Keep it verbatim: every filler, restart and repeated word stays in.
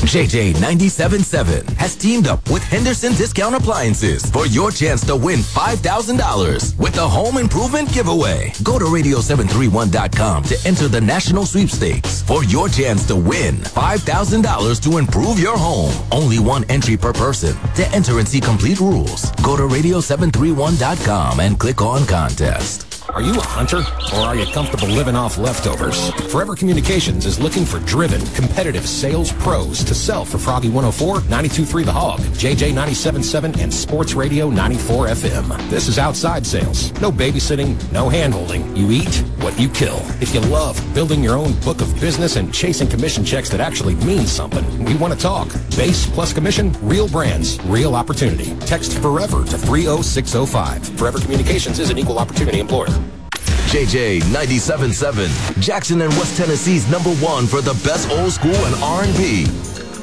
J J ninety-seven point seven has teamed up with Henderson Discount Appliances for your chance to win five thousand dollars with the Home Improvement Giveaway. Go to radio seven three one dot com to enter the national sweepstakes for your chance to win five thousand dollars to improve your home. Only one entry per person. To enter and see complete rules, go to radio seven three one dot com and click on contest. Are you a hunter, or are you comfortable living off leftovers? Forever Communications is looking for driven, competitive sales pros to sell for Froggy one oh four, ninety-two point three The Hog, J J ninety-seven point seven, and Sports Radio ninety-four F M. This is outside sales. No babysitting, no hand-holding. You eat what you kill. If you love building your own book of business and chasing commission checks that actually mean something, we want to talk. Base plus commission, real brands, real opportunity. Text FOREVER to three oh six oh five. Forever Communications is an equal opportunity employer. J J ninety-seven point seven, Jackson and West Tennessee's number one for the best old school and R and B.